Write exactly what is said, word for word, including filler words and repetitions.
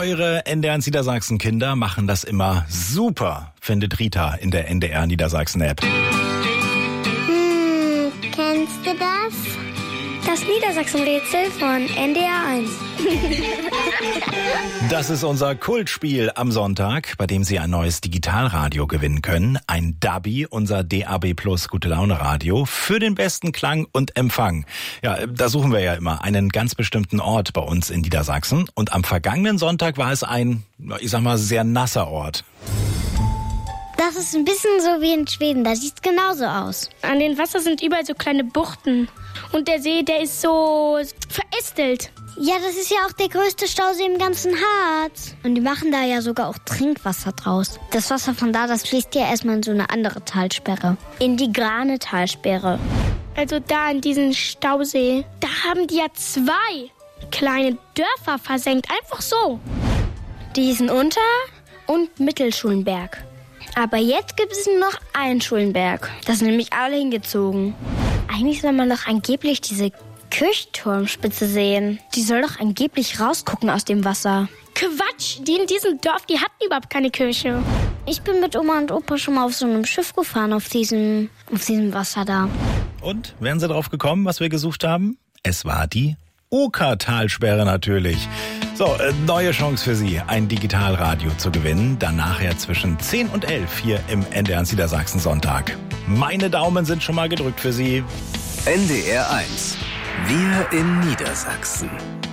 Eure N D R Niedersachsen Kinder machen das immer super, findet Rita in der N D R Niedersachsen App. Hm, kennst du das? Das Niedersachsen-Rätsel von N D R eins. Das ist unser Kultspiel am Sonntag, bei dem Sie ein neues Digitalradio gewinnen können. Ein Dabi, unser D A B Plus Gute-Laune-Radio, für den besten Klang und Empfang. Ja, da suchen wir ja immer einen ganz bestimmten Ort bei uns in Niedersachsen. Und am vergangenen Sonntag war es ein, ich sag mal, sehr nasser Ort. Das ist ein bisschen so wie in Schweden, da sieht's genauso aus. An den Wasser sind überall so kleine Buchten. Und der See, der ist so verästelt. Ja, das ist ja auch der größte Stausee im ganzen Harz. Und die machen da ja sogar auch Trinkwasser draus. Das Wasser von da, das fließt ja erstmal in so eine andere Talsperre. In die Grane-Talsperre. Also da in diesem Stausee, da haben die ja zwei kleine Dörfer versenkt. Einfach so. Die hießen Unter- und Mittelschulenberg. Aber jetzt gibt es nur noch einen Schulenberg. Da sind nämlich alle hingezogen. Eigentlich soll man doch angeblich diese Kirchturmspitze sehen. Die soll doch angeblich rausgucken aus dem Wasser. Quatsch, die in diesem Dorf, die hatten überhaupt keine Kirche. Ich bin mit Oma und Opa schon mal auf so einem Schiff gefahren, auf diesem, auf diesem Wasser da. Und, wären Sie drauf gekommen, was wir gesucht haben? Es war die Oker-Talsperre natürlich. So, äh, neue Chance für Sie, ein Digitalradio zu gewinnen. Dann nachher zwischen zehn und elf hier im N D R Niedersachsen Sonntag. Meine Daumen sind schon mal gedrückt für Sie. N D R eins. Wir in Niedersachsen.